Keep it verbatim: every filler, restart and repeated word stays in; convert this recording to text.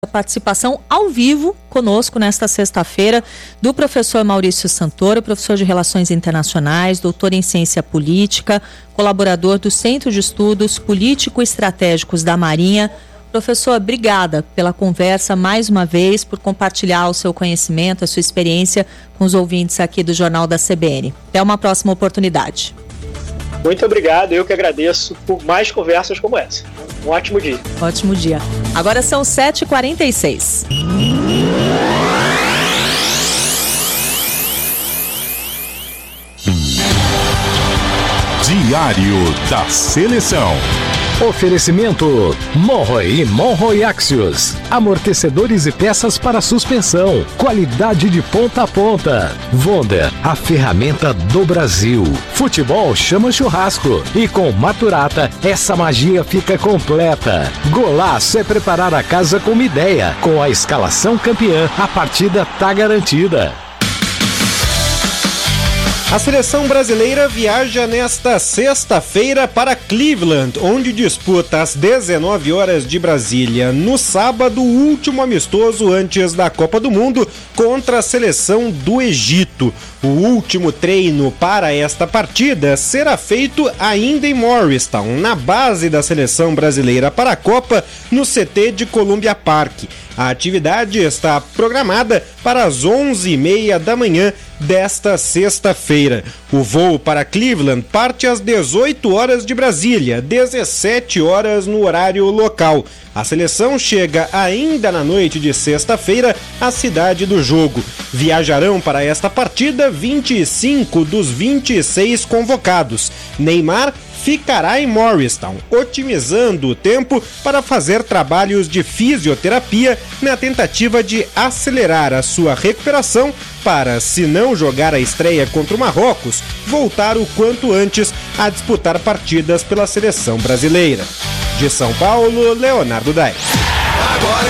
A participação ao vivo conosco nesta sexta-feira do professor Maurício Santoro, professor de Relações Internacionais, doutor em Ciência Política, colaborador do Centro de Estudos Político-Estratégicos da Marinha. Professor, obrigada pela conversa mais uma vez, por compartilhar o seu conhecimento, a sua experiência com os ouvintes aqui do Jornal da C B N. Até uma próxima oportunidade. Muito obrigado, eu que agradeço por mais conversas como essa. Um ótimo dia. Ótimo dia. Agora são sete e quarenta e seis. Diário da Seleção. Oferecimento Monroe e Monroe Axios. Amortecedores e peças para suspensão. Qualidade de ponta a ponta. Wonder, a ferramenta do Brasil. Futebol chama churrasco. E com Maturata, essa magia fica completa. Golaço é preparar a casa com uma ideia. Com a escalação campeã, a partida tá garantida. A seleção brasileira viaja nesta sexta-feira para Cleveland, onde disputa às dezenove horas de Brasília. No sábado, o último amistoso antes da Copa do Mundo contra a seleção do Egito. O último treino para esta partida será feito ainda em Morristown, na base da seleção brasileira para a Copa, no C T de Columbia Park. A atividade está programada para as onze e meia da manhã desta sexta-feira. O voo para Cleveland parte às dezoito horas de Brasília, dezessete horas no horário local. A seleção chega ainda na noite de sexta-feira à cidade do jogo. Viajarão para esta partida vinte e cinco dos vinte e seis convocados. Neymar ficará em Morristown, otimizando o tempo para fazer trabalhos de fisioterapia na tentativa de acelerar a sua recuperação para, se não jogar a estreia contra o Marrocos, voltar o quanto antes a disputar partidas pela seleção brasileira. De São Paulo, Leonardo Dai. Agora